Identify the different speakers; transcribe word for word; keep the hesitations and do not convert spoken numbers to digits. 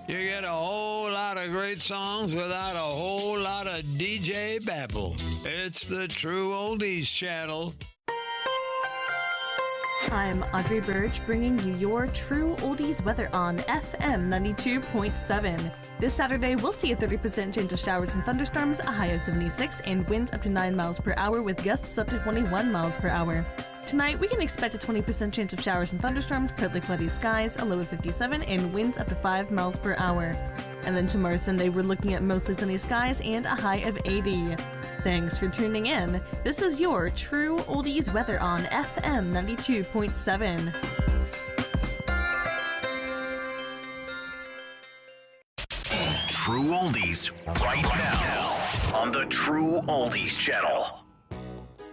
Speaker 1: You get a whole lot of great songs without a whole lot of D J babble. It's the True Oldies Channel.
Speaker 2: I'm Audrey Burge, bringing you your True Oldies weather on F M ninety-two point seven. This Saturday, we'll see a thirty percent chance of showers and thunderstorms, a high of seventy-six, and winds up to nine miles per hour with gusts up to twenty-one miles per hour. Tonight, we can expect a twenty percent chance of showers and thunderstorms, partly cloudy skies, a low of fifty-seven, and winds up to five miles per hour. And then tomorrow Sunday, we're looking at mostly sunny skies and a high of eighty. Thanks for tuning in. This is your True Oldies weather on F M ninety-two point seven.
Speaker 3: True Oldies right now on the True Oldies Channel.